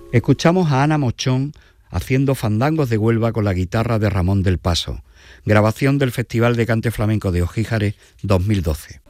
Escuchamos a Ana Mochón haciendo Fandangos de Huelva con la guitarra de Ramón del Paso, grabación del Festival de Cante Flamenco de Ojíjares 2012.